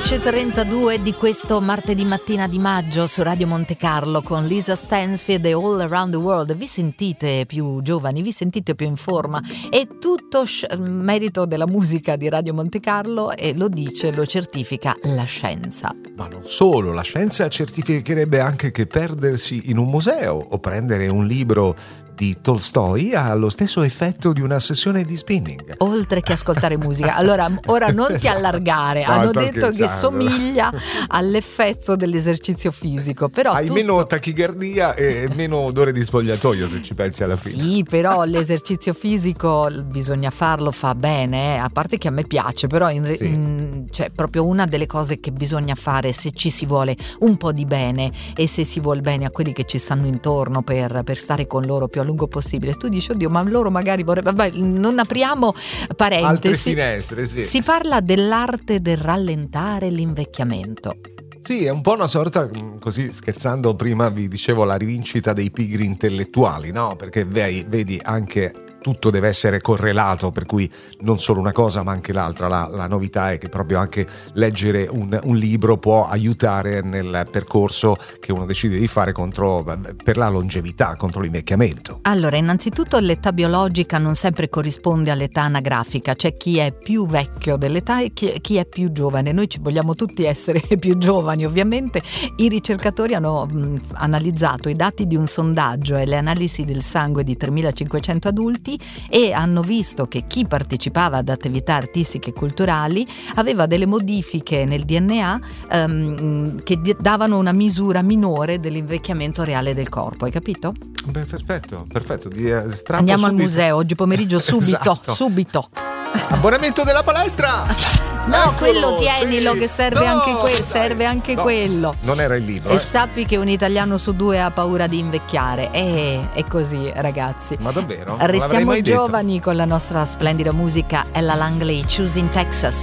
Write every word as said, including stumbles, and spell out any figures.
undici e trentadue di questo martedì mattina di maggio su Radio Monte Carlo con Lisa Stansfield e All Around the World. Vi sentite più giovani, vi sentite più in forma, è tutto sci- merito della musica di Radio Monte Carlo e lo dice, lo certifica la scienza. Ma non solo, la scienza certificherebbe anche che perdersi in un museo o prendere un libro di Tolstoi ha lo stesso effetto di una sessione di spinning. Oltre che ascoltare musica. Allora, ora non ti allargare, no, hanno detto scherzando. che somiglia all'effetto dell'esercizio fisico, però hai tutto... meno tachicardia e meno odore di spogliatoio, se ci pensi alla fine. Sì, però l'esercizio fisico bisogna farlo, fa bene, eh? A parte che a me piace, però in, Sì. in, cioè proprio una delle cose che bisogna fare se ci si vuole un po' di bene e se si vuole bene a quelli che ci stanno intorno per, per stare con loro più a lungo possibile. Tu dici, oddio, ma loro magari vorrebbero... Vabbè, non apriamo parentesi. Altre finestre, sì. Si parla dell'arte del rallentare l'invecchiamento. Sì, è un po' una sorta, così scherzando prima vi dicevo, la rivincita dei pigri intellettuali, no? Perché vedi, vedi anche tutto deve essere correlato, per cui non solo una cosa ma anche l'altra. La, la novità è che proprio anche leggere un, un libro può aiutare nel percorso che uno decide di fare contro, per la longevità, contro l'invecchiamento. Allora, innanzitutto l'età biologica non sempre corrisponde all'età anagrafica, c'è chi è più vecchio dell'età e chi, chi è più giovane. Noi ci vogliamo tutti essere più giovani, ovviamente. I ricercatori hanno mh, analizzato i dati di un sondaggio e le analisi del sangue di tremilacinquecento adulti e hanno visto che chi partecipava ad attività artistiche e culturali aveva delle modifiche nel D N A um, che d- davano una misura minore dell'invecchiamento reale del corpo, hai capito? Beh, perfetto, perfetto. Di, eh, Andiamo subito. al museo oggi pomeriggio subito, Esatto. subito. Abbonamento della palestra! No, Eccolo, quello tienilo, sì. che serve No, anche, que- dai. serve anche No, quello. Non era il libro. E eh. sappi che un italiano su due ha paura di invecchiare. E è così, ragazzi. Ma davvero? Non l'avrei Restiamo mai detto. giovani con la nostra splendida musica Ella Langley, Choosing Texas.